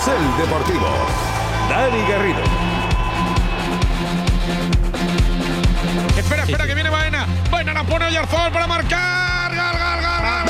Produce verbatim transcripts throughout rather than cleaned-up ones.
Carrusel Deportivo. Dani Garrido. Espera, espera, que viene Baena. Baena la pone Oyarzabal para marcar. ¡Gol, gol, gol, gol!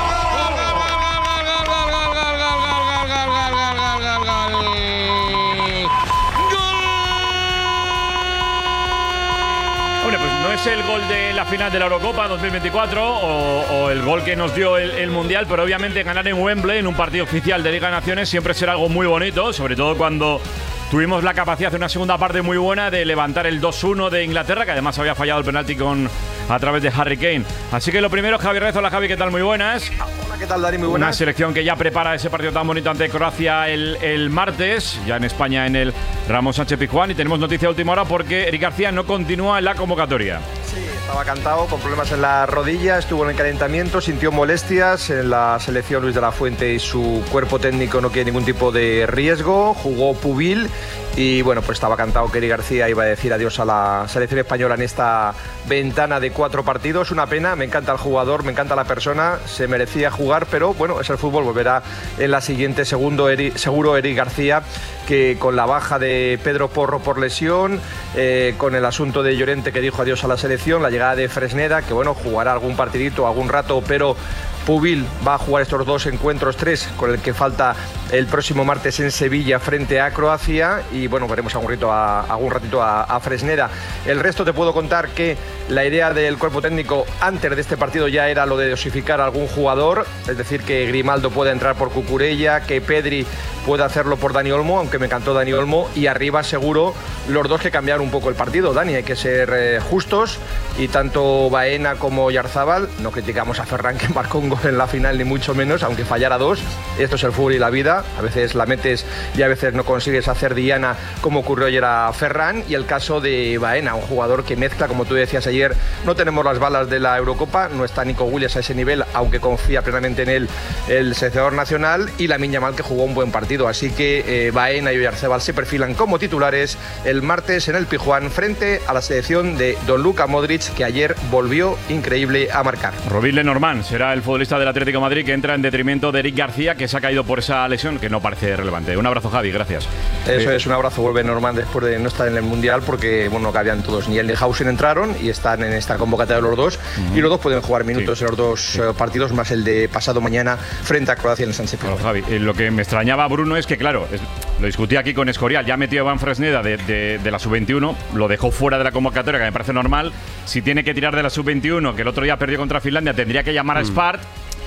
Hombre, pues no es el gol de la final de la Eurocopa dos mil veinticuatro o, o el gol que nos dio el, el Mundial, pero obviamente ganar en Wembley en un partido oficial de Liga de Naciones siempre será algo muy bonito, sobre todo cuando tuvimos la capacidad de una segunda parte muy buena de levantar el dos uno de Inglaterra, que además había fallado el penalti con, a través de Harry Kane. Así que lo primero, Javi Rez. Hola, Javi, ¿qué tal? Muy buenas. Hola, ¿qué tal, Dani? Muy buenas. Una selección que ya prepara ese partido tan bonito ante Croacia el, el martes, ya en España en el Ramón Sánchez Pizjuán. Y tenemos noticia de última hora porque Eric García no continúa en la convocatoria. Sí, estaba cantado con problemas en la rodilla, estuvo en el calentamiento, sintió molestias. En la selección Luis de la Fuente y su cuerpo técnico no quiere ningún tipo de riesgo. Jugó Pubil y bueno, pues estaba cantado que Eric García iba a decir adiós a la selección española en esta ventana de cuatro partidos. Una pena, me encanta el jugador, me encanta la persona, se merecía jugar, pero bueno, es el fútbol, volverá en la siguiente. Segundo, Eric, seguro Eric García, que con la baja de Pedro Porro por lesión, eh, con el asunto de Llorente que dijo adiós a la selección, la llegada de Fresneda, que bueno, jugará algún partidito, algún rato, pero Pubil va a jugar estos dos encuentros, tres, con el que falta el próximo martes en Sevilla frente a Croacia, y bueno, veremos algún, rito a, algún ratito a, a Fresneda. El resto te puedo contar que la idea del cuerpo técnico antes de este partido ya era lo de dosificar a algún jugador, es decir, que Grimaldo pueda entrar por Cucurella, que Pedri pueda hacerlo por Dani Olmo, aunque me encantó Dani Olmo, y arriba seguro los dos que cambiaron un poco el partido. Dani, hay que ser eh, justos, y tanto Baena como Oyarzabal, no criticamos a Ferran que marcó un gol en la final ni mucho menos, aunque fallara dos. Esto es el fútbol y la vida, a veces la metes y a veces no consigues hacer diana, como ocurrió ayer a Ferran. Y el caso de Baena, un jugador que mezcla, como tú decías ayer, no tenemos las balas de la Eurocopa, no está Nico Williams a ese nivel, aunque confía plenamente en él el seleccionador nacional, y Lamine Yamal, que jugó un buen partido. Así que eh, Baena y Oyarzabal se perfilan como titulares el martes en el Pizjuán frente a la selección de Don Luka Modric, que ayer volvió increíble a marcar. Robin Lenormand será el futbolista del Atlético de Madrid que entra en detrimento de Eric García, que se ha caído por esa lesión que no parece relevante. Un abrazo, Javi, gracias. Eso eh, es, un abrazo. Vuelve Lenormand después de no estar en el Mundial, porque bueno, no cabían todos. Ni el de Hausen entraron y están en esta convocatoria los dos, uh-huh. y los dos pueden jugar minutos sí. en los dos sí. partidos, más el de pasado mañana frente a Croacia en el Sánchez Pizjuán. No, Javi, eh, lo que me extrañaba, Bruno, es que claro, es, lo discutí aquí con Escorial, ya metió a Iván Fresneda de, de, de la sub veintiuno, lo dejó fuera de la convocatoria, que me parece normal. Si tiene que tirar de la sub veintiuno, que el otro día perdió contra Finlandia, tendría que llamar a mm. Spart.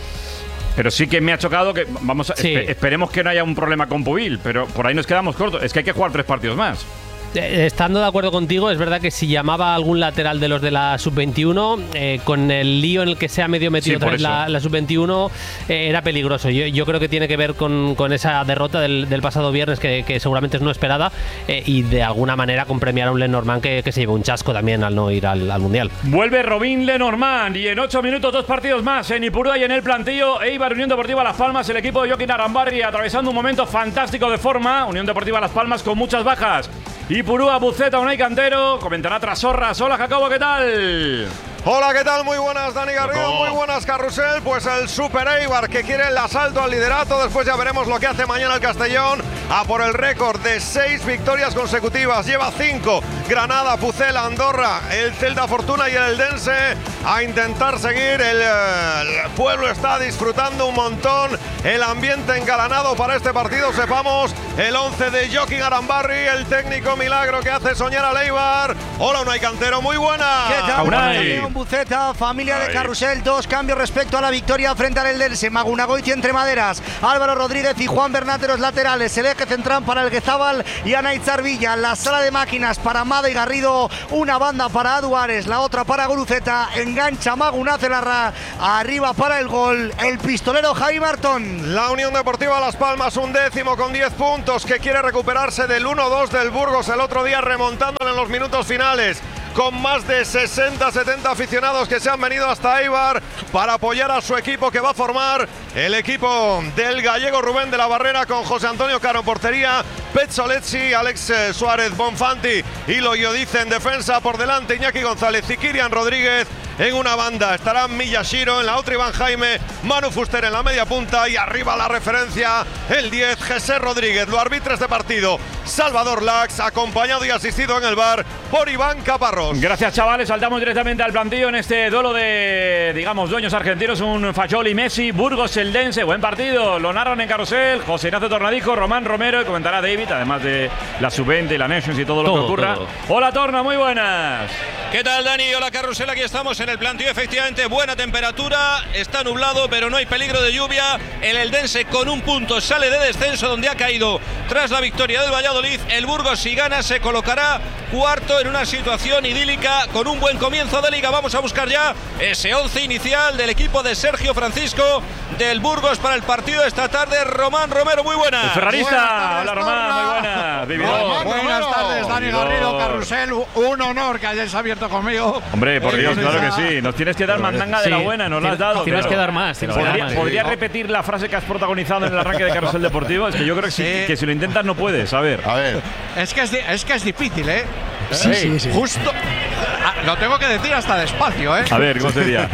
Pero sí que me ha chocado que, vamos, a, sí. espe, esperemos que no haya un problema con Pubil, pero por ahí nos quedamos cortos. Es que hay que jugar tres partidos más. Estando de acuerdo contigo, es verdad que si llamaba a algún lateral de los de la sub veintiuno, eh, con el lío en el que se ha medio metido sí, otra vez la, la sub veintiuno, eh, era peligroso. Yo, yo creo que tiene que ver con, con esa derrota del, del pasado viernes, que, que seguramente es no esperada, eh, y de alguna manera con premiar a un Lenormand que, que se llevó un chasco también al no ir al, al Mundial. Vuelve Robin Lenormand y en ocho minutos dos partidos más en Ipurúa y en el plantillo. Eibar, Unión Deportiva Las Palmas, el equipo de Joaquín Arambarri atravesando un momento fantástico de forma. Unión Deportiva Las Palmas con muchas bajas. Ipurúa, Buceta, Unai Cantero, comentará Trasorras. Hola, Jacobo, ¿qué tal? Hola, ¿qué tal? Muy buenas, Dani Garrido, muy buenas, Carrusel. Pues el Super Eibar, que quiere el asalto al liderato. Después ya veremos lo que hace mañana el Castellón, a por el récord de seis victorias consecutivas. Lleva cinco, Granada, Pucela, Andorra, el Celta Fortuna y el Eldense, a intentar seguir. El, el pueblo está disfrutando un montón, el ambiente engalanado para este partido. Sepamos el once de Joaquín Arambarri, el técnico milagro que hace soñar al Eibar. Hola, Unai Cantero, muy buena. ¿Qué tal? Unai. Buceta, familia de Carrusel, dos cambios respecto a la victoria frente al Eldense. Magunagoiti entre maderas, Álvaro Rodríguez y Juan Bernáteros laterales, el eje central para el Guezábal y Anaizar Villa, la sala de máquinas para Mada y Garrido, una banda para Aduares, la otra para Guruceta, engancha Maguna Celarra, arriba para el gol, el pistolero Javi Martón. La Unión Deportiva Las Palmas, un décimo con diez puntos, que quiere recuperarse del uno dos del Burgos el otro día, remontándole en los minutos finales, con más de sesenta setenta aficionados que se han venido hasta Eibar para apoyar a su equipo, que va a formar el equipo del gallego Rubén de la Barrera, con José Antonio Caro en portería, Pezzolezzi, Alex eh, Suárez, Bonfanti y Loyodice en defensa. Por delante Iñaki González y Kirian Rodríguez. En una banda estarán Miyashiro, en la otra Iván Jaime, Manu Fuster en la media punta y arriba la referencia, el diez, José Rodríguez. Lo arbitra este partido Salvador Lax, acompañado y asistido en el bar por Iván Caparrós. Gracias, chavales. Saltamos directamente al plantillo en este duelo de, digamos, dueños argentinos. Un Facholi Messi, Burgos Eldense. Buen partido. Lo narran en Carrusel José Ignacio Tornadico, Román Romero y comentará David, además de la sub veinte, la Nations y todo lo todo, que ocurra. Todo. Hola, Torna, muy buenas. ¿Qué tal, Dani? Hola, Carrusel. Aquí estamos en el plantillo. Efectivamente, buena temperatura. Está nublado, pero no hay peligro de lluvia. El Eldense con un punto sale de descenso donde ha caído tras la victoria del Valladolid. El Burgos, si gana, se colocará cuarto en una situación idílica con un buen comienzo de liga. Vamos a buscar ya ese once inicial del equipo de Sergio Francisco del Burgos para el partido de esta tarde. Román Romero, muy buenas. El ferrarista. Buenas Hola, Román, muy buenas. Buenas, buenas tardes, Dani Garrido, Carrusel. Un honor que hayáis abierto conmigo. Hombre, por Eh, Dios, claro que esa- sí. Nos tienes que dar mandanga de Sí. la buena, nos la has dado. Tienes pero- que dar más. tienes que dar ¿Podría, más. podría repetir la frase que has protagonizado en el arranque de Carrusel Deportivo? Es que yo creo que, si, Sí. que si lo intentas no puedes. A ver. A ver. Es que es, di- es que es difícil, ¿eh? Sí, sí, sí. Justo. Ah, lo tengo que decir hasta despacio, ¿eh? A ver, ¿cómo sería?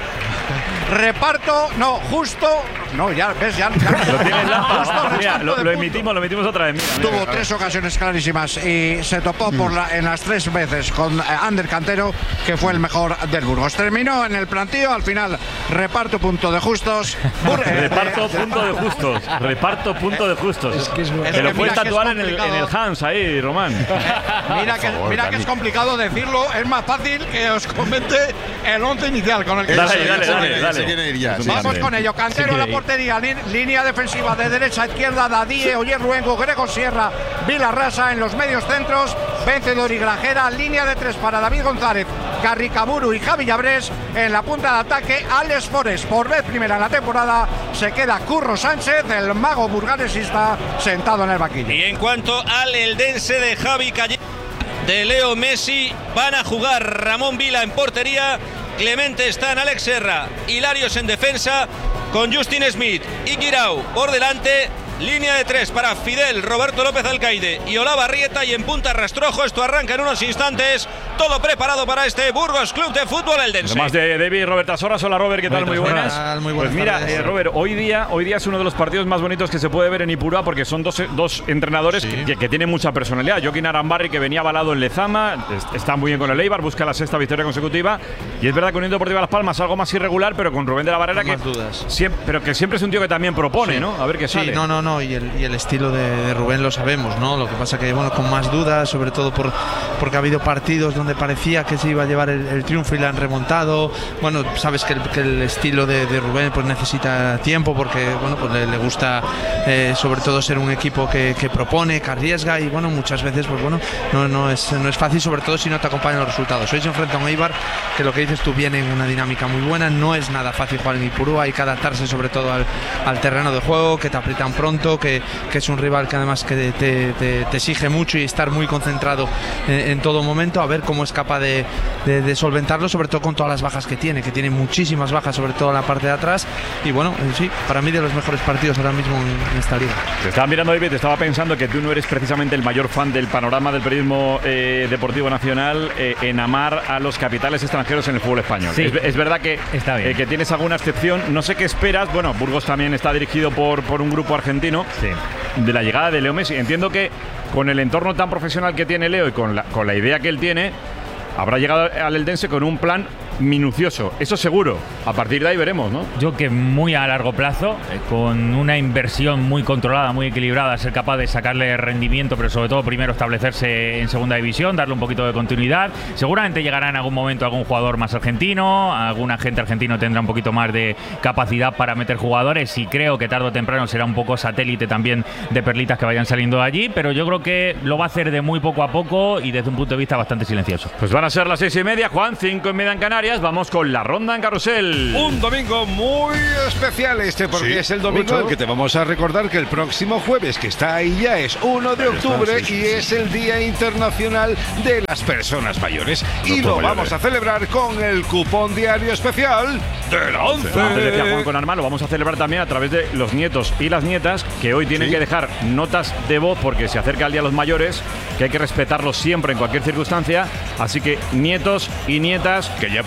Reparto, no, justo. No, ya ves, ya. ya Lo tienes la- justo Mira, reparto lo, de lo puntos. emitimos, lo emitimos otra vez. Mira, mira. Tuvo tres ocasiones clarísimas y se topó por la, en las tres veces con eh, Ander Cantero, que fue el mejor del Burgos. Terminó en el plantío, al final reparto punto de justos. Bur- eh, Reparto eh, punto de justos. Reparto punto de justos. Es que es- es Te lo que puedes mira que es tatuar en el, en el complicado. Hans ahí, Román. Mira, que, favor, mira que Dani. es complicado decirlo, es más fácil que os comente el once inicial con el que Dale, Ese- dale, ese dale, quiere- dale. ese quiere ir ya, sí, Vamos sí. con ello. Cantero en la portería, lin- línea defensiva de derecha a izquierda, Dadie, Oyer Luengo, Grego Sierra, Vilarrasa en los medios centros, Vencedor y Grajera, línea de tres para David González, Carricaburu y Javi Llabrés. En la punta de ataque, Alex Forest, por vez primera en la temporada, se queda Curro Sánchez, el mago burgalesista, sentado en el banquillo. Y en cuanto al Eldense de Javi Calle, de Leo Messi, van a jugar Ramón Vila en portería, Clemente está en Alex Serra, Hilarios en defensa, con Justin Smith y Guirao por delante. Línea de tres para Fidel, Roberto López Alcaide y Olavarrieta, y en punta Rastrojo. Esto arranca en unos instantes. Todo preparado para este Burgos Club de Fútbol Eldense. Además de David y Robert Asoras. Hola, Robert, ¿qué tal? Muy buenas. Muy Pues buenas mira, tardes. eh, Robert, hoy día, hoy día es uno de los partidos más bonitos que se puede ver en Ipurúa, porque son dos, dos entrenadores que, que, que tienen mucha personalidad. Joaquín Arambarri, que venía avalado en Lezama, es- está muy bien con el Eibar, busca la sexta victoria consecutiva. Y es verdad que Unión Deportiva Las Palmas algo más irregular, pero con Rubén de la Barrera, Con que más dudas. Siempre, pero que siempre es un tío que también propone, Sí. ¿no? A ver qué Sí, sale. no, no, no. Y el, y el estilo de, de Rubén lo sabemos, ¿no? Lo que pasa que, bueno, con más dudas, sobre todo por, porque ha habido partidos donde parecía que se iba a llevar el, el triunfo y la han remontado. Bueno, sabes que el, que el estilo de, de Rubén pues necesita tiempo, porque, bueno, pues le, le gusta eh, sobre todo ser un equipo que, que propone, que arriesga, y, bueno, muchas veces, pues bueno, no, no, es, no es fácil, sobre todo si no te acompañan los resultados. Hoy se enfrenta a un Eibar que, lo que dices tú, viene en una dinámica muy buena. No es nada fácil jugar en Ipurúa, hay que adaptarse sobre todo al, al terreno de juego, que te aprietan pronto, que, que es un rival que además que te, te, te exige mucho, y estar muy concentrado en, en todo momento, a ver cómo es capaz de, de, de solventarlo, sobre todo con todas las bajas que tiene, que tiene muchísimas bajas, sobre todo en la parte de atrás. Y bueno, eh, sí, para mí de los mejores partidos ahora mismo en, en esta liga. Te estaba mirando, David, te estaba pensando que tú no eres precisamente el mayor fan del panorama del periodismo eh, deportivo nacional eh, en amar a los capitales extranjeros en el fútbol español. Sí. Es, es verdad que, Está bien. eh, que tienes alguna excepción. No sé qué esperas. Bueno, Burgos también está dirigido por, por un grupo argentino. De la llegada de Leo Messi. Entiendo que con el entorno tan profesional que tiene Leo y con la, con la idea que él tiene, habrá llegado al Eldense con un plan minucioso, eso seguro. A partir de ahí veremos, ¿no? Yo que muy a largo plazo, eh, con una inversión muy controlada, muy equilibrada, ser capaz de sacarle rendimiento, pero sobre todo primero establecerse en segunda división, darle un poquito de continuidad. Seguramente llegará en algún momento algún jugador más argentino, algún agente argentino tendrá un poquito más de capacidad para meter jugadores, y creo que tarde o temprano será un poco satélite también de perlitas que vayan saliendo de allí, pero yo creo que lo va a hacer de muy poco a poco y desde un punto de vista bastante silencioso. Pues van a ser las seis y media, Juan, cinco y media en Canarias. Vamos con la ronda en Carrusel. Un domingo muy especial este, porque Sí, es el domingo mucho. en que te vamos a recordar que el próximo jueves, que está ahí ya, es uno de octubre, sí, sí, y sí. es el Día Internacional de las Personas Mayores. Y Doctor lo Mayores. vamos a celebrar con el cupón diario especial de la Antes decía Juan once. con Arma, lo vamos a celebrar también a través de los nietos y las nietas, que hoy tienen Sí. que dejar notas de voz porque se acerca el Día de los Mayores, que hay que respetarlos siempre en cualquier circunstancia. Así que nietos y nietas Que ya que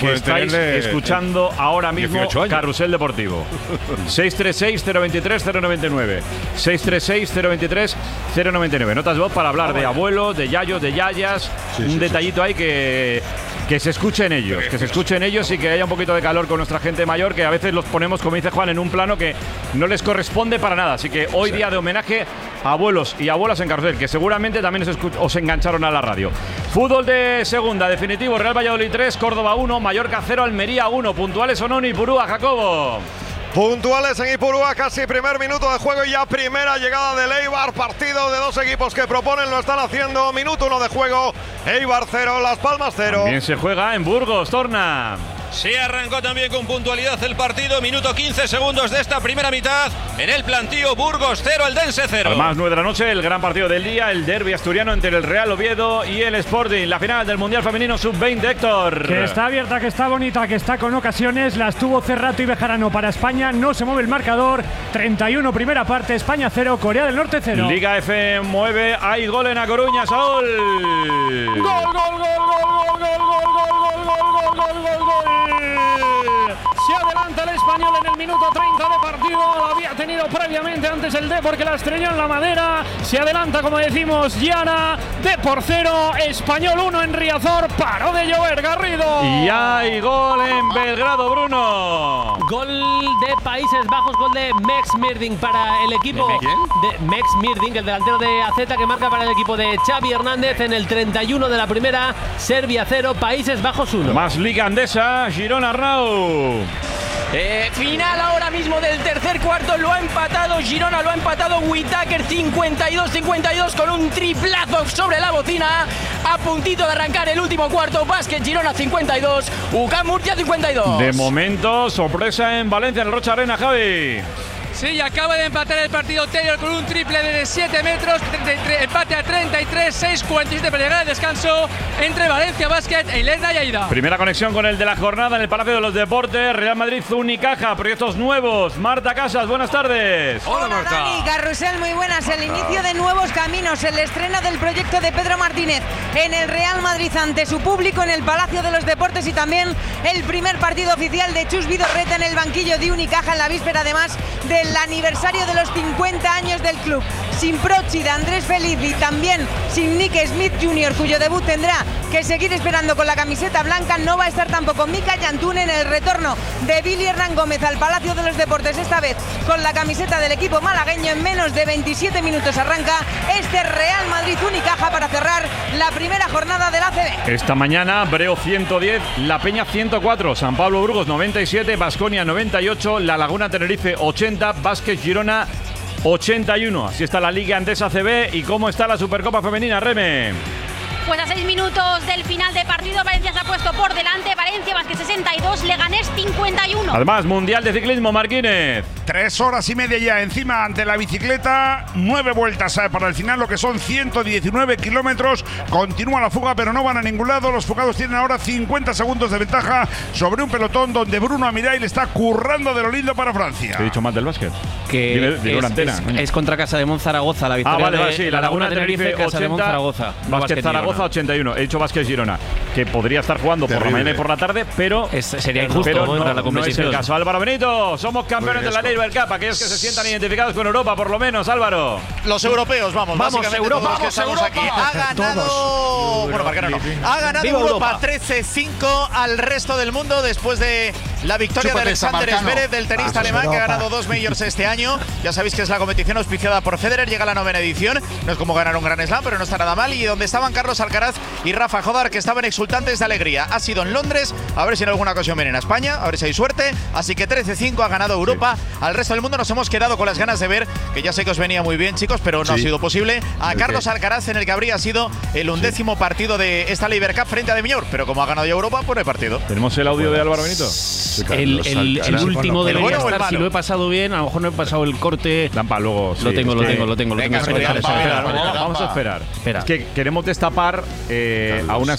pueden estáis tener de- escuchando ahora mismo dieciocho años. Carrusel Deportivo. seis tres seis, cero dos tres, cero nueve nueve. seis tres seis, cero dos tres, cero nueve nueve. Notas de voz para hablar de abuelos, de yayos, de yayas. Sí, un sí, detallito ahí que, que se escuchen ellos, que se escuchen ellos y que haya un poquito de calor con nuestra gente mayor, que a veces los ponemos, como dice Juan, en un plano que no les corresponde para nada. Así que hoy día de homenaje a abuelos y abuelas en Carrusel, que seguramente también os, escu- os engancharon a la radio. Fútbol de segunda, definitivo, Real Valladolid tres, Córdoba uno, Mallorca cero, Almería uno. Puntuales o no, ni Purúa, Jacobo. Puntuales en Ipurúa, casi primer minuto de juego y ya primera llegada del Eibar. Partido de dos equipos que proponen, lo están haciendo. Minuto uno de juego, Eibar cero, Las Palmas cero. También se juega en Burgos, Torna. Sí, arrancó también con puntualidad el partido. Minuto quince segundos de esta primera mitad. En el plantío, Burgos cero, Eldense cero. Además, nueve de la noche, el gran partido del día, el derbi asturiano entre el Real Oviedo y el Sporting. La final del Mundial Femenino sub veinte, Héctor. Que está abierta, que está bonita, que está con ocasiones. Las tuvo Cerrato y Bejarano para España. No se mueve el marcador. treinta y uno primera parte, España cero, Corea del Norte cero. Liga F mueve, hay gol en A Coruña, Saúl. Gol, gol, gol, gol, gol, gol, gol, gol, gol, gol, gol, gol. Se adelanta el Español en el minuto treinta de partido. Lo había tenido previamente antes el D porque la estrelló en la madera. Se adelanta, como decimos, Yara. D por cero, Español uno en Riazor. Paró de llover, Garrido. Y hay gol en Belgrado, Bruno. Gol de Países Bajos, gol de Mex Mirding para el equipo ¿De quién? de Mex Mirding, el delantero de A Z, que marca para el equipo de Xavi Hernández en el treinta y uno de la primera. Serbia cero, Países Bajos uno. Más Liga Andesa, Girona Arnau. Eh, final ahora mismo del tercer cuarto, lo ha empatado Girona, lo ha empatado Whittaker, cincuenta y dos cincuenta y dos con un triplazo sobre la bocina, a puntito de arrancar el último cuarto. Básquet Girona cincuenta y dos, U C A M Murcia cincuenta y dos. De momento, sorpresa en Valencia, en el Rocha Arena, Javi. Sí, y acaba de empatar el partido Taylor con un triple de siete metros, empate a treinta y tres, seis cuarenta y siete para llegar al descanso entre Valencia Basket e Ilesda Lleida. Primera conexión con el de la jornada en el Palacio de los Deportes, Real Madrid Unicaja, proyectos nuevos. Marta Casas, buenas tardes. Hola, Marta. Dani, Carrusel, muy buenas. El inicio de nuevos caminos, el estreno del proyecto de Pedro Martínez en el Real Madrid ante su público en el Palacio de los Deportes y también el primer partido oficial de Chus Vidorreta en el banquillo de Unicaja en la víspera además del aniversario de los cincuenta años del club. Sin Prochi de Andrés Feliz y también sin Nick Smith junior, cuyo debut tendrá que seguir esperando con la camiseta blanca. No va a estar tampoco Mika Yantún en el retorno de Billy Hernán Gómez al Palacio de los Deportes, esta vez con la camiseta del equipo malagueño. En menos de veintisiete minutos arranca este Real Madrid Unicaja para cerrar la primera jornada del A C B. Esta mañana, Breo ciento diez, La Peña ciento cuatro, San Pablo Burgos noventa y siete, Baskonia noventa y ocho, La Laguna Tenerife ochenta, Vázquez Girona ochenta y uno. Así está la Liga Andesa C B. ¿Y cómo está la Supercopa Femenina, Reme? Pues a seis minutos del final de partido, Valencia se ha puesto por delante. Valencia más que sesenta y dos, Leganés cincuenta y uno. Además, Mundial de Ciclismo, Marquínez. Tres horas y media ya encima ante la bicicleta. Nueve vueltas eh, para el final, lo que son ciento diecinueve kilómetros. Continúa la fuga, pero no van a ningún lado. Los fugados tienen ahora cincuenta segundos de ventaja sobre un pelotón donde Bruno Amiray le está currando de lo lindo para Francia. He dicho más del básquet. Que Dile, dile es, una antena, es, coño. es contra Casa de Monzaragoza la victoria. Ah, vale, de vale, sí, la Laguna Tenerife Casa de ochenta, Monzaragoza. Vázquez Zaragoza ochenta y uno. He dicho Vázquez Girona, que podría estar jugando por la mañana y por la tarde, pero es, sería injusto pero ¿no? no, la no es competición. el caso. Álvaro Benito, somos campeones de la Leibel Cup, aquellos que se sientan identificados con Europa, por lo menos, Álvaro. Los europeos, vamos, Vamos, básicamente Europa, todos los que vamos, estamos Europa. aquí. Ha ganado, Todos. bueno, ¿para qué no? Ha ganado Viva Europa, Europa. trece cinco al resto del mundo después de la victoria Chúpate de esa, Alexander Marcano. Zverev, del tenista Vamos, alemán, que ha Europa. ganado dos majors este año. Ya sabéis que es la competición auspiciada por Federer, llega a la novena edición. No es como ganar un Gran Slam, pero no está nada mal. Y donde estaban Carlos Alcaraz y Rafa Jodar, que estaban exultantes de alegría. Ha sido en Londres, a ver si en alguna ocasión vienen a España, a ver si hay suerte. Así que trece cinco ha ganado Europa. Sí. Al resto del mundo nos hemos quedado con las ganas de ver, que ya sé que os venía muy bien, chicos, pero no sí. ha sido posible, a ¿El Carlos qué? Alcaraz, en el que habría sido el undécimo sí. partido de esta Leibel Cup frente a De Miñor. Pero como ha ganado ya Europa, pues no hay partido. ¿Tenemos el audio de Álvaro Benito? El, el, el último ¿El debería bueno o el estar. Si malo? lo he pasado bien, a lo mejor no he pasado el corte. Lampa, luego. Sí, lo tengo, es lo que- tengo, lo tengo, lo tengo. Venga, lo tengo. espera, Espera, espera, espera, espera, vamos, espera. vamos a esperar. Espera. Es que queremos destapar eh, a una